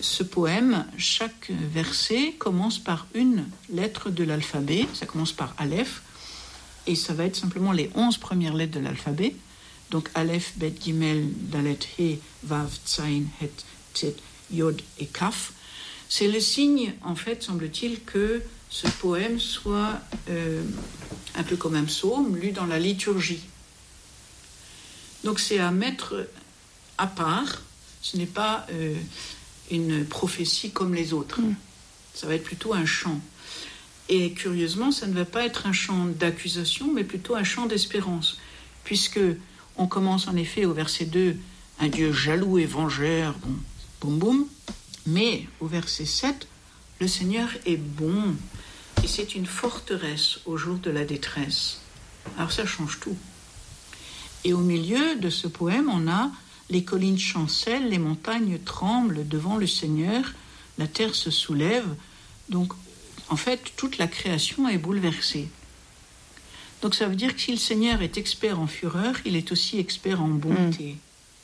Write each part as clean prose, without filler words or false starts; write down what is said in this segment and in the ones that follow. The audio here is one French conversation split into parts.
ce poème, chaque verset commence par une lettre de l'alphabet. Ça commence par Aleph. Et ça va être simplement les 11 premières lettres de l'alphabet. Donc Aleph, Bet, Gimel, Dalet, He, Vav, Tzain, Het, Tset, Yod et Kaf. C'est le signe, en fait, semble-t-il, que ce poème soit un peu comme un psaume, lu dans la liturgie. Donc c'est à mettre à part. Ce n'est pas une prophétie comme les autres. Ça va être plutôt un chant. Et curieusement, ça ne va pas être un chant d'accusation, mais plutôt un chant d'espérance. Puisque on commence en effet au verset 2, un Dieu jaloux et vengeur, bon, boum boum. Mais au verset 7, le Seigneur est bon. Et c'est une forteresse au jour de la détresse. Alors ça change tout. Et au milieu de ce poème, on a les collines chancellent, les montagnes tremblent devant le Seigneur, la terre se soulève. Donc, en fait, toute la création est bouleversée. Donc, ça veut dire que si le Seigneur est expert en fureur, il est aussi expert en bonté.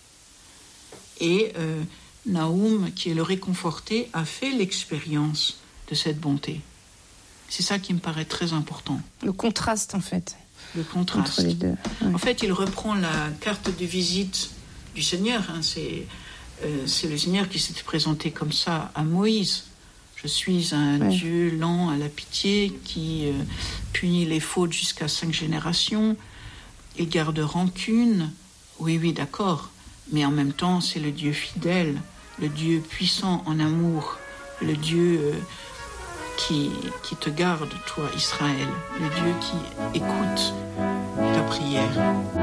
Et Naoum, qui est le réconforté, a fait l'expérience de cette bonté. C'est ça qui me paraît très important. Le contraste, en fait. Le contraste. Entre les deux. Ouais. En fait, il reprend la carte de visite du Seigneur. C'est le Seigneur qui s'était présenté comme ça à Moïse. Je suis un Dieu lent à la pitié qui punit les fautes jusqu'à 5 générations. Il garde rancune. Oui, d'accord. Mais en même temps, c'est le Dieu fidèle, le Dieu puissant en amour, le Dieu qui te garde, toi, Israël, le Dieu qui écoute ta prière.